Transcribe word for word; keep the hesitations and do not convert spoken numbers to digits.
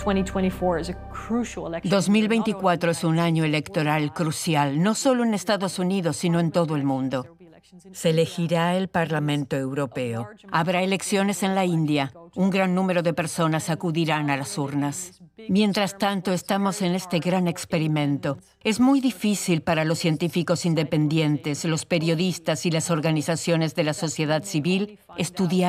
dos mil veinticuatro es un año electoral crucial, no solo en Estados Unidos, sino en todo el mundo. Se elegirá el Parlamento Europeo. Habrá elecciones en la India. Un gran número de personas acudirán a las urnas. Mientras tanto, estamos en este gran experimento. Es muy difícil para los científicos independientes, los periodistas y las organizaciones de la sociedad civil estudiar